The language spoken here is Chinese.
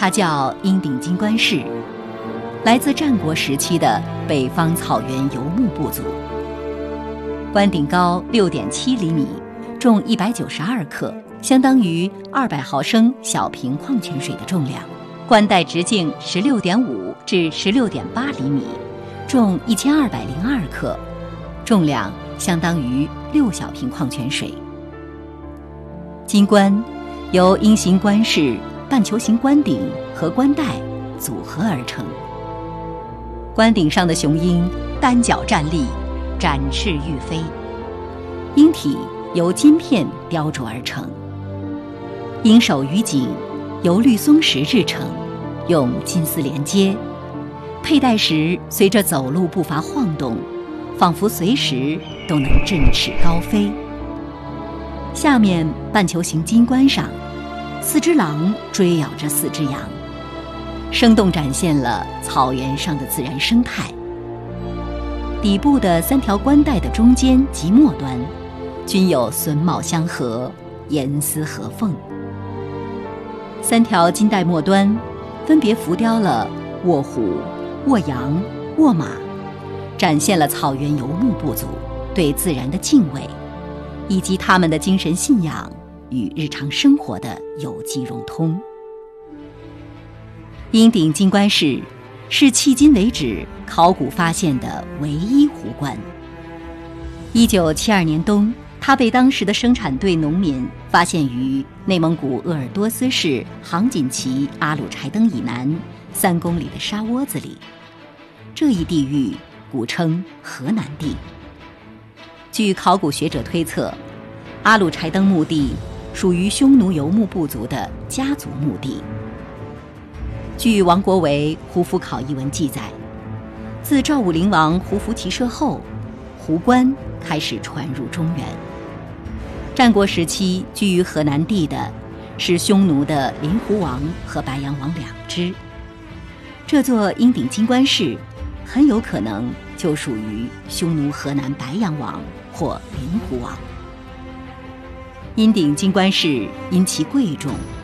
它叫鹰顶金冠氏，来自战国时期的北方草原游牧部族。冠顶高6.7厘米，重192克，相当于200毫升小瓶矿泉水的重量。冠带直径16.5至16.8厘米，重1202克，重量相当于6小瓶矿泉水。金冠由鹰形冠饰、半球形冠顶和冠带组合而成。冠顶上的雄鹰单脚站立，展翅欲飞，鹰体由金片雕琢而成，鹰首与颈由绿松石制成，用金丝连接，佩戴时随着走路步伐晃动，仿佛随时都能振翅高飞。下面半球形金冠上，4只狼追咬着4只羊，生动展现了草原上的自然生态。底部的3条冠带的中间及末端均有榫卯相合，严丝合缝。3条金带末端分别浮雕了卧虎、卧羊、卧马，展现了草原游牧部族对自然的敬畏，以及他们的精神信仰与日常生活的有机融通。鹰顶金冠氏是迄今为止考古发现的唯一湖冠。1972年冬，它被当时的生产队农民发现于内蒙古鄂尔多斯市杭锦旗阿鲁柴登以南3公里的沙窝子里。这一地域古称河南地。据考古学者推测，阿鲁柴登墓地属于匈奴游牧部族的家族墓地。据王国维胡服考译文记载，自赵武灵王胡服骑射后，湖冠开始传入中原。战国时期居于河南地的是匈奴的林胡王和白羊王2支，这座鹰顶金冠氏很有可能就属于匈奴河南白羊王或林胡王。鹰顶金冠氏因其贵重